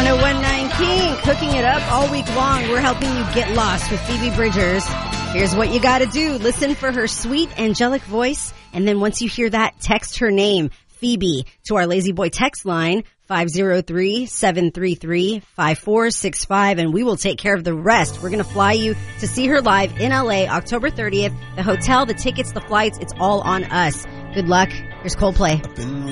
1019 Kink, hooking it up all week long. We're helping you get lost with Phoebe Bridgers. Here's what you gotta do. Listen for her sweet, angelic voice. And then once you hear that, text her name, Phoebe, to our Lazy Boy text line, 503-733-5465. And we will take care of the rest. We're gonna fly you to see her live in LA, October 30th. The hotel, the tickets, the flights, it's all on us. Good luck. Here's Coldplay.